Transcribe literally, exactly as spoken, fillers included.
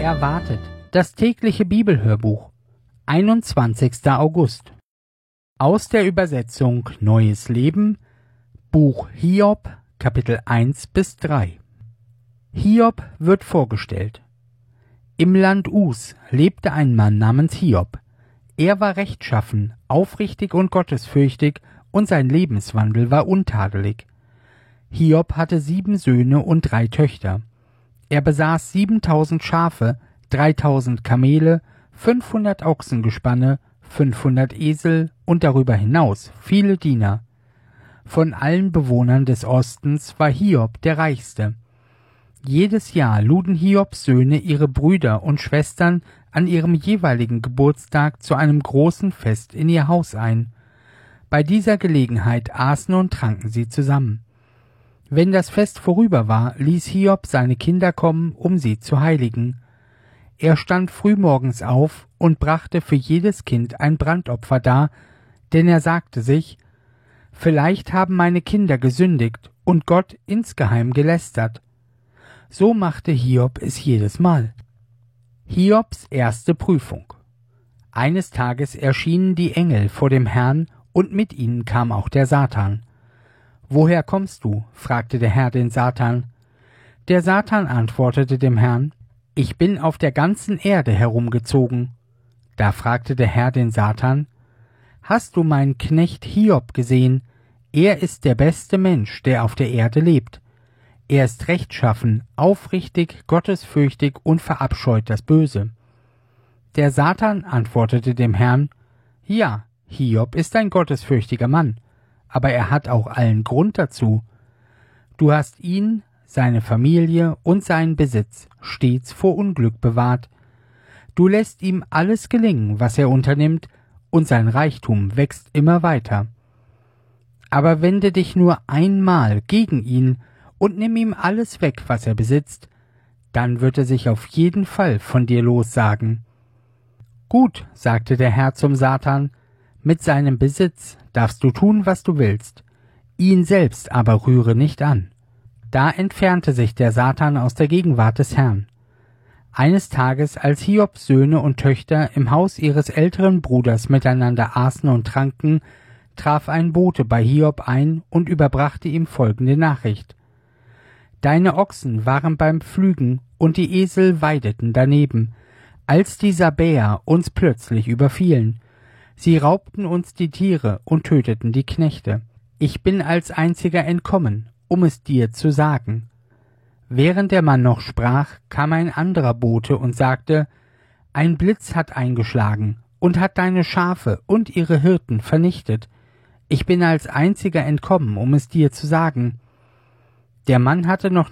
Erwartet, das tägliche Bibelhörbuch, einundzwanzigster August. Aus der Übersetzung Neues Leben, Buch Hiob, Kapitel eins bis drei. Hiob wird vorgestellt. Im Land Us lebte ein Mann namens Hiob. Er war rechtschaffen, aufrichtig und gottesfürchtig, und sein Lebenswandel war untadelig. Hiob hatte sieben Söhne und drei Töchter. Er besaß siebentausend Schafe, dreitausend Kamele, fünfhundert Ochsengespanne, fünfhundert Esel und darüber hinaus viele Diener. Von allen Bewohnern des Ostens war Hiob der reichste. Jedes Jahr luden Hiobs Söhne ihre Brüder und Schwestern an ihrem jeweiligen Geburtstag zu einem großen Fest in ihr Haus ein. Bei dieser Gelegenheit aßen und tranken sie zusammen. Wenn das Fest vorüber war, ließ Hiob seine Kinder kommen, um sie zu heiligen. Er stand frühmorgens auf und brachte für jedes Kind ein Brandopfer dar, denn er sagte sich, vielleicht haben meine Kinder gesündigt und Gott insgeheim gelästert. So machte Hiob es jedes Mal. Hiobs erste Prüfung. Eines Tages erschienen die Engel vor dem Herrn, und mit ihnen kam auch der Satan. »Woher kommst du?« fragte der Herr den Satan. Der Satan antwortete dem Herrn, »Ich bin auf der ganzen Erde herumgezogen.« Da fragte der Herr den Satan, »Hast du meinen Knecht Hiob gesehen? Er ist der beste Mensch, der auf der Erde lebt. Er ist rechtschaffen, aufrichtig, gottesfürchtig und verabscheut das Böse.« Der Satan antwortete dem Herrn, »Ja, Hiob ist ein gottesfürchtiger Mann, aber er hat auch allen Grund dazu. Du hast ihn, seine Familie und seinen Besitz stets vor Unglück bewahrt. Du lässt ihm alles gelingen, was er unternimmt, und sein Reichtum wächst immer weiter. Aber wende dich nur einmal gegen ihn und nimm ihm alles weg, was er besitzt, dann wird er sich auf jeden Fall von dir lossagen.« »Gut«, sagte der Herr zum Satan, »mit seinem Besitz darfst du tun, was du willst, ihn selbst aber rühre nicht an.« Da entfernte sich der Satan aus der Gegenwart des Herrn. Eines Tages, als Hiobs Söhne und Töchter im Haus ihres älteren Bruders miteinander aßen und tranken, traf ein Bote bei Hiob ein und überbrachte ihm folgende Nachricht. »Deine Ochsen waren beim Pflügen und die Esel weideten daneben, als die Sabäer uns plötzlich überfielen. Sie raubten uns die Tiere und töteten die Knechte. Ich bin als einziger entkommen, um es dir zu sagen.« Während der Mann noch sprach, kam ein anderer Bote und sagte, »Ein Blitz hat eingeschlagen und hat deine Schafe und ihre Hirten vernichtet. Ich bin als einziger entkommen, um es dir zu sagen.« Der Mann hatte noch